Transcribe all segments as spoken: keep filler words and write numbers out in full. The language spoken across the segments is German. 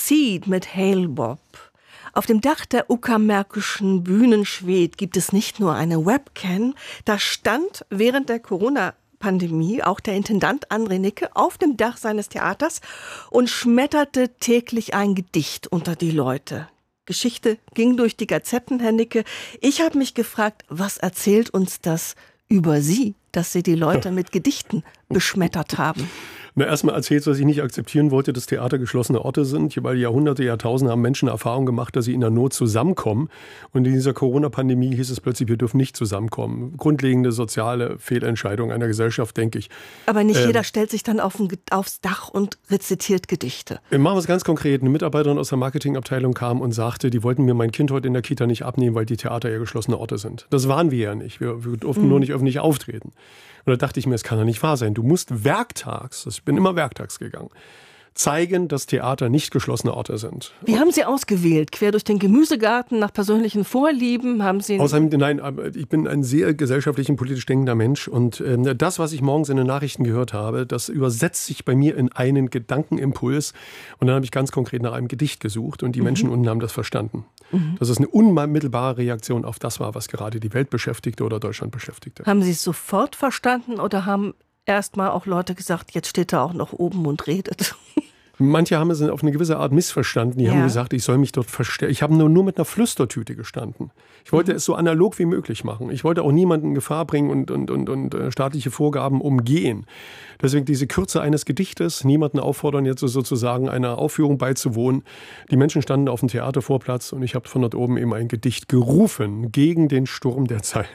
Seed mit Hail Bob. Auf dem Dach der Uckermärkischen Bühnenschwed gibt es nicht nur eine Webcam, da stand während der Corona-Pandemie auch der Intendant André Nicke auf dem Dach seines Theaters und schmetterte täglich ein Gedicht unter die Leute. Geschichte ging durch die Gazetten, Herr Nicke. Ich habe mich gefragt, was erzählt uns das über Sie, dass Sie die Leute mit Gedichten beschmettert haben? Na, erstmal erzählt, dass ich nicht akzeptieren wollte, dass Theater geschlossene Orte sind, weil Jahrhunderte, Jahrtausende haben Menschen Erfahrung gemacht, dass sie in der Not zusammenkommen. Und in dieser Corona-Pandemie hieß es plötzlich, wir dürfen nicht zusammenkommen. Grundlegende soziale Fehlentscheidung einer Gesellschaft, denke ich. Aber nicht ähm, jeder stellt sich dann auf ein, aufs Dach und rezitiert Gedichte. Machen wir es ganz konkret. Eine Mitarbeiterin aus der Marketingabteilung kam und sagte, die wollten mir mein Kind heute in der Kita nicht abnehmen, weil die Theater ja geschlossene Orte sind. Das waren wir ja nicht. Wir, wir durften mhm. nur nicht öffentlich auftreten. Und da dachte ich mir, es kann doch nicht wahr sein. Du musst werktags, ich bin immer werktags gegangen, zeigen, dass Theater nicht geschlossene Orte sind. Wie haben Sie ausgewählt? Quer durch den Gemüsegarten, nach persönlichen Vorlieben? Haben Sie Außerdem, nein, ich bin ein sehr gesellschaftlich und politisch denkender Mensch. Und äh, das, was ich morgens in den Nachrichten gehört habe, das übersetzt sich bei mir in einen Gedankenimpuls. Und dann habe ich ganz konkret nach einem Gedicht gesucht und die mhm. Menschen unten haben das verstanden. Mhm. Dass es eine unmittelbare Reaktion auf das war, was gerade die Welt beschäftigte oder Deutschland beschäftigte. Haben Sie es sofort verstanden oder haben erst mal auch Leute gesagt, jetzt steht er auch noch oben und redet? Manche haben es auf eine gewisse Art missverstanden. Die ja. haben gesagt, ich soll mich dort verstellen. Ich habe nur, nur mit einer Flüstertüte gestanden. Ich wollte mhm. es so analog wie möglich machen. Ich wollte auch niemanden in Gefahr bringen und, und, und, und staatliche Vorgaben umgehen. Deswegen diese Kürze eines Gedichtes, niemanden auffordern, jetzt sozusagen einer Aufführung beizuwohnen. Die Menschen standen auf dem Theatervorplatz und ich habe von dort oben eben ein Gedicht gerufen gegen den Sturm der Zeit.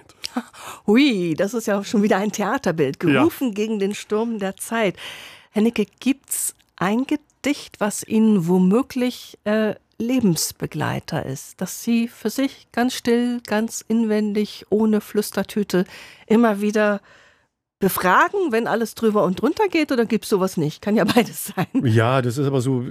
Hui, das ist ja schon wieder ein Theaterbild. Gerufen ja. gegen den Sturm der Zeit. Herr Nicke, gibt's ein Gedicht, was Ihnen womöglich äh, Lebensbegleiter ist, dass Sie für sich ganz still, ganz inwendig, ohne Flüstertüte immer wieder befragen, wenn alles drüber und drunter geht, oder gibt es sowas nicht? Kann ja beides sein. Ja, das ist aber so...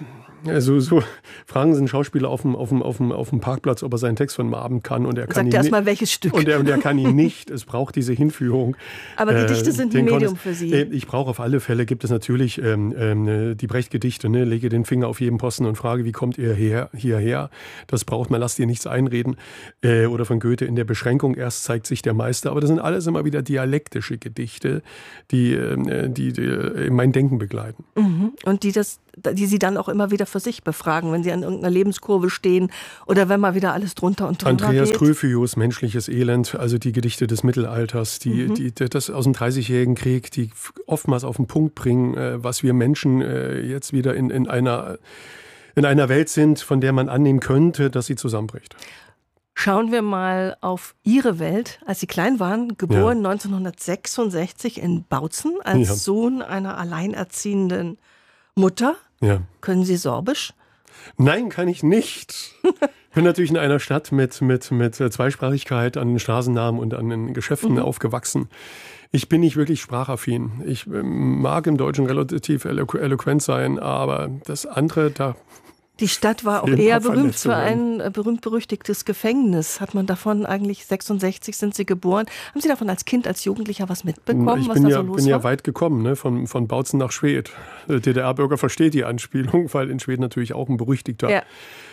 Also so fragen Sie einen Schauspieler auf dem, auf, dem, auf, dem, auf dem Parkplatz, ob er seinen Text von einem Abend kann. Und er kann Sagt ihn erst mal welches Stück. Und er, und er kann ihn nicht. Es braucht diese Hinführung. Aber Gedichte äh, sind ein Medium Kontext. für Sie. Äh, ich brauche auf alle Fälle, gibt es natürlich ähm, äh, die Brecht-Gedichte. Ne? Lege den Finger auf jeden Posten und frage, wie kommt ihr her, hierher? Das braucht man, lasst ihr nichts einreden. Äh, oder von Goethe, in der Beschränkung erst zeigt sich der Meister. Aber das sind alles immer wieder dialektische Gedichte, die, äh, die, die mein Denken begleiten. Mhm. Und die das die Sie dann auch immer wieder für sich befragen, wenn Sie an irgendeiner Lebenskurve stehen oder wenn mal wieder alles drunter und drunter Andreas geht. Gryphius, Menschliches Elend, also die Gedichte des Mittelalters, die, mhm. die das aus dem Dreißigjährigen Krieg, die oftmals auf den Punkt bringen, was wir Menschen jetzt wieder in, in, einer, in einer Welt sind, von der man annehmen könnte, dass sie zusammenbricht. Schauen wir mal auf Ihre Welt, als Sie klein waren, geboren ja. neunzehnhundertsechsundsechzig in Bautzen, als ja. Sohn einer alleinerziehenden Mutter. Ja. Können Sie Sorbisch? Nein, kann ich nicht. Ich bin natürlich in einer Stadt mit, mit, mit Zweisprachigkeit an den Straßennamen und an den Geschäften mhm. aufgewachsen. Ich bin nicht wirklich sprachaffin. Ich mag im Deutschen relativ eloqu- eloquent sein, aber das andere, da... Die Stadt war auch eher berühmt für ein berühmt-berüchtigtes Gefängnis. Hat man davon eigentlich, sechsundsechzig sind Sie geboren, haben Sie davon als Kind, als Jugendlicher was mitbekommen, ich was bin da ja, so los bin war? ja weit gekommen, ne? von, von Bautzen nach Schwedt. Der D D R-Bürger versteht die Anspielung, weil in Schwedt natürlich auch ein berüchtigter ja.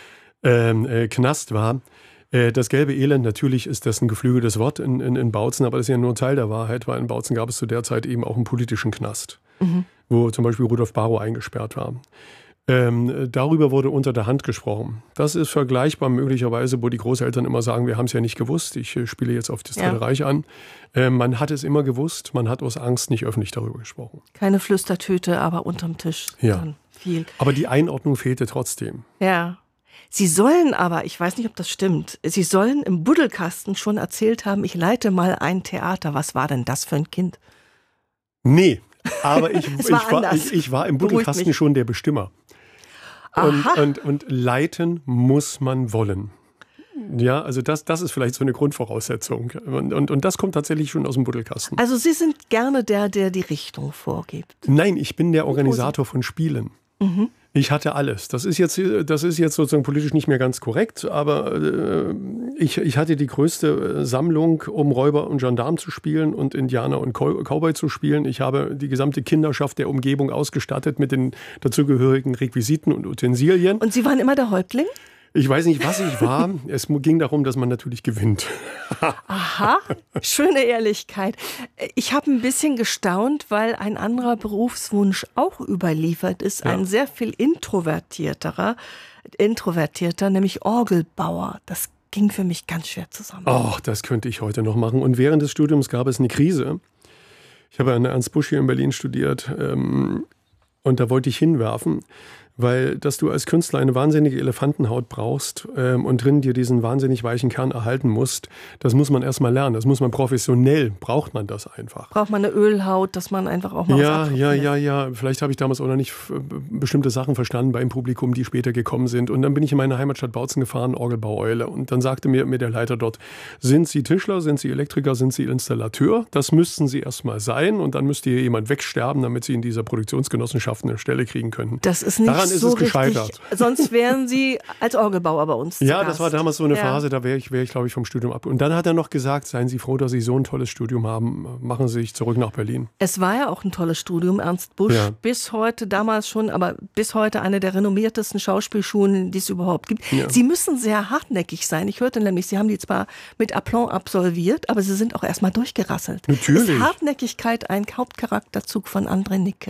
ähm, äh, Knast war. Äh, das gelbe Elend, natürlich ist das ein geflügeltes Wort in, in, in Bautzen, aber das ist ja nur ein Teil der Wahrheit, weil in Bautzen gab es zu der Zeit eben auch einen politischen Knast, mhm. wo zum Beispiel Rudolf Barrow eingesperrt war. Ähm, darüber wurde unter der Hand gesprochen. Das ist vergleichbar möglicherweise, wo die Großeltern immer sagen, wir haben es ja nicht gewusst. Ich äh, spiele jetzt auf das Dritte ja. Reich an. Äh, man hat es immer gewusst, man hat aus Angst nicht öffentlich darüber gesprochen. Keine Flüstertüte, aber unterm Tisch ja. dann viel. Aber die Einordnung fehlte trotzdem. Ja. Sie sollen aber, ich weiß nicht, ob das stimmt, Sie sollen im Buddelkasten schon erzählt haben, ich leite mal ein Theater. Was war denn das für ein Kind? Nee, aber ich, es war ich, war, ich, ich war im Buddelkasten schon der Bestimmer. Und, und, und leiten muss man wollen. Ja, also das, das ist vielleicht so eine Grundvoraussetzung. Und, und, und das kommt tatsächlich schon aus dem Buddelkasten. Also Sie sind gerne der, der die Richtung vorgibt? Nein, ich bin der Organisator von Spielen. Mhm. Ich hatte alles. Das ist jetzt, das ist jetzt sozusagen politisch nicht mehr ganz korrekt, aber äh, ich, ich hatte die größte Sammlung, um Räuber und Gendarm zu spielen und Indianer und Cow- Cowboy zu spielen. Ich habe die gesamte Kinderschaft der Umgebung ausgestattet mit den dazugehörigen Requisiten und Utensilien. Und Sie waren immer der Häuptling? Ich weiß nicht, was ich war. Es ging darum, dass man natürlich gewinnt. Aha, schöne Ehrlichkeit. Ich habe ein bisschen gestaunt, weil ein anderer Berufswunsch auch überliefert ist. Ja. Ein sehr viel introvertierterer, introvertierter, nämlich Orgelbauer. Das ging für mich ganz schwer zusammen. Ach, das könnte ich heute noch machen. Und während des Studiums gab es eine Krise. Ich habe an der Ernst Busch hier in Berlin studiert ähm, und da wollte ich hinwerfen. Weil, dass du als Künstler eine wahnsinnige Elefantenhaut brauchst ähm, und drin dir diesen wahnsinnig weichen Kern erhalten musst, das muss man erstmal lernen. Das muss man professionell, braucht man das einfach. Braucht man eine Ölhaut, dass man einfach auch mal Ja, was ja, ja, ja. Vielleicht habe ich damals auch noch nicht f- bestimmte Sachen verstanden beim Publikum, die später gekommen sind. Und dann bin ich in meine Heimatstadt Bautzen gefahren, Orgelbaueule. Und dann sagte mir, mir der Leiter dort, sind Sie Tischler, sind Sie Elektriker, sind Sie Installateur? Das müssten Sie erstmal sein. Und dann müsste hier jemand wegsterben, damit Sie in dieser Produktionsgenossenschaft eine Stelle kriegen können. Das ist nicht Daran ist so es gescheitert. Richtig. Sonst wären Sie als Orgelbauer bei uns. Ja, zu Gast. Das war damals so eine ja. Phase, da wäre ich, wär ich glaube ich, vom Studium ab. Und dann hat er noch gesagt, seien Sie froh, dass Sie so ein tolles Studium haben, machen Sie sich zurück nach Berlin. Es war ja auch ein tolles Studium, Ernst Busch, ja. bis heute, damals schon, aber bis heute eine der renommiertesten Schauspielschulen, die es überhaupt gibt. Ja. Sie müssen sehr hartnäckig sein. Ich hörte nämlich, Sie haben die zwar mit Aplomb absolviert, aber Sie sind auch erstmal durchgerasselt. Natürlich. Ist Hartnäckigkeit ein Hauptcharakterzug von André Nicke?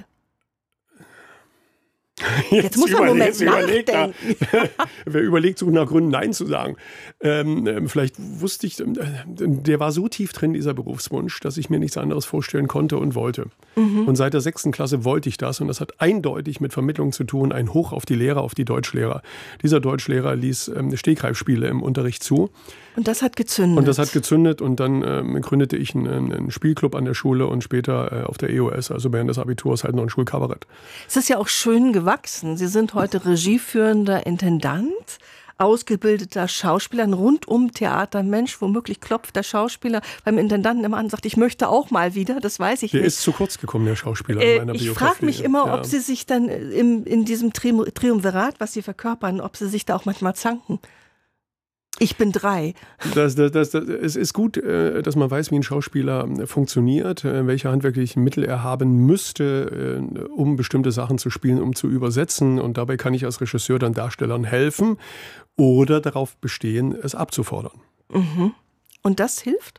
Jetzt, jetzt muss man einen Moment nachdenken. Wer überlegt, sucht nach Gründen, Nein zu sagen. Ähm, vielleicht wusste ich, der war so tief drin, dieser Berufswunsch, dass ich mir nichts anderes vorstellen konnte und wollte. Mhm. Und seit der sechsten Klasse wollte ich das. Und das hat eindeutig mit Vermittlung zu tun, ein Hoch auf die Lehrer, auf die Deutschlehrer. Dieser Deutschlehrer ließ ähm, Stegreifspiele im Unterricht zu. Und das hat gezündet. Und das hat gezündet. Und dann ähm, gründete ich einen, einen Spielclub an der Schule und später äh, auf der E O S, also während des Abiturs, halt noch ein Schulkabarett. Es ist ja auch schön gewachsen. Sie sind heute regieführender Intendant, ausgebildeter Schauspieler, ein rundum Theatermensch. Womöglich klopft der Schauspieler beim Intendanten immer an und sagt, ich möchte auch mal wieder, das weiß ich der nicht. ist zu kurz gekommen, der Schauspieler, äh, in meiner ich Biografie. Ich frage mich immer, ja. ob Sie sich dann im, in diesem Tri- Triumvirat, was Sie verkörpern, ob Sie sich da auch manchmal zanken. Ich bin drei. Das, das, das, das, es ist gut, dass man weiß, wie ein Schauspieler funktioniert, welche handwerklichen Mittel er haben müsste, um bestimmte Sachen zu spielen, um zu übersetzen. Und dabei kann ich als Regisseur dann Darstellern helfen oder darauf bestehen, es abzufordern. Mhm. Und das hilft?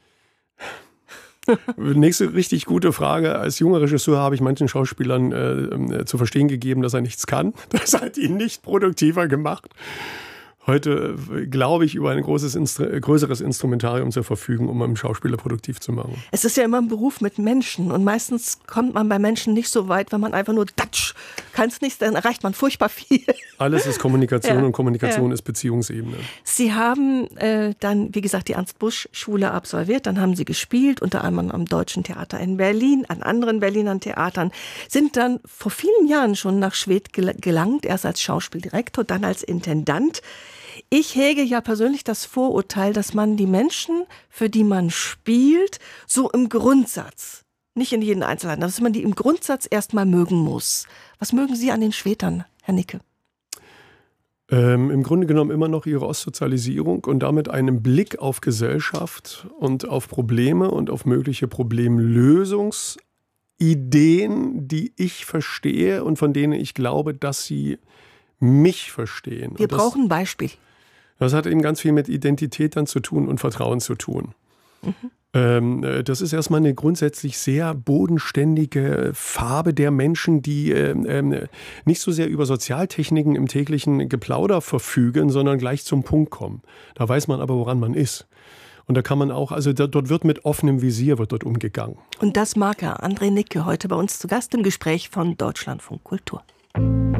Nächste richtig gute Frage. Als junger Regisseur habe ich manchen Schauspielern äh, zu verstehen gegeben, dass er nichts kann. Das hat ihn nicht produktiver gemacht. Heute glaube ich, über ein großes Instru- größeres Instrumentarium zur Verfügung, um einen Schauspieler produktiv zu machen. Es ist ja immer ein Beruf mit Menschen und meistens kommt man bei Menschen nicht so weit, wenn man einfach nur datsch, kann es nicht, dann erreicht man furchtbar viel. Alles ist Kommunikation ja. und Kommunikation ja. ist Beziehungsebene. Sie haben äh, dann, wie gesagt, die Ernst-Busch-Schule absolviert, dann haben Sie gespielt, unter anderem am Deutschen Theater in Berlin, an anderen Berliner Theatern, sind dann vor vielen Jahren schon nach Schwedt gelangt, erst als Schauspieldirektor, dann als Intendant. Ich hege ja persönlich das Vorurteil, dass man die Menschen, für die man spielt, so im Grundsatz, nicht in jedem Einzelnen, dass man die im Grundsatz erstmal mögen muss. Was mögen Sie an den Schwedern, Herr Nicke? Ähm, Im Grunde genommen immer noch ihre Ostsozialisierung und damit einen Blick auf Gesellschaft und auf Probleme und auf mögliche Problemlösungsideen, die ich verstehe und von denen ich glaube, dass sie mich verstehen. Wir das, brauchen ein Beispiel. Das hat eben ganz viel mit Identität dann zu tun und Vertrauen zu tun. Mhm. Ähm, das ist erstmal eine grundsätzlich sehr bodenständige Farbe der Menschen, die ähm, nicht so sehr über Sozialtechniken im täglichen Geplauder verfügen, sondern gleich zum Punkt kommen. Da weiß man aber, woran man ist. Und da kann man auch, also da, dort wird mit offenem Visier wird dort umgegangen. Und das mag er, André Nicke, heute bei uns zu Gast im Gespräch von Deutschlandfunk Kultur.